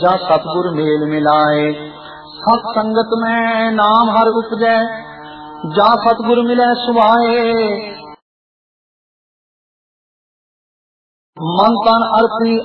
जा सतगुर मेल मिलाए। सत संगत में नाम हर उपजै, जा सतगुर मिलै सुभाए। मन तन अर्पी